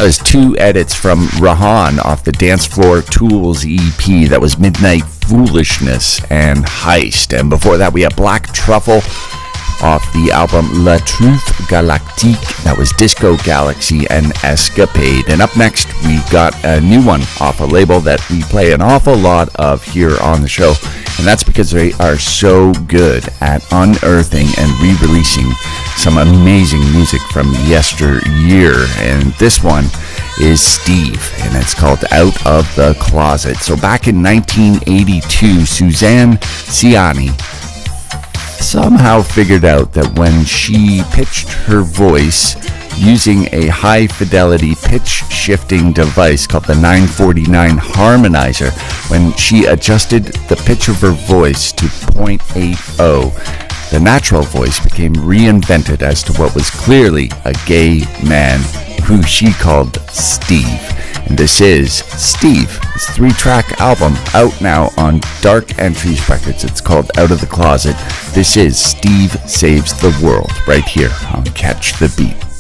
That was two edits from Rahan off the Dance Floor Tools EP. That was Midnight Foolishness and Heist. And before that, we had Black Truffle off the album La Truffe Galactique. That was Disco Galaxy and Escapade. And up next, we got a new one off a label that we play an awful lot of here on the show. And that's because they are so good at unearthing and re-releasing some amazing music from yesteryear. And this one is Steve, and it's called Out of the Closet. So back in 1982, Suzanne Ciani somehow figured out that when she pitched her voice using a high-fidelity pitch-shifting device called the 949 Harmonizer, when she adjusted the pitch of her voice to 0.80, the natural voice became reinvented as to what was clearly a gay man who she called Steve. And this is Steve. It's a 3-track album out now on Dark Entries Records. It's called Out of the Closet. This is Steve Saves the World right here on Catch the Beat.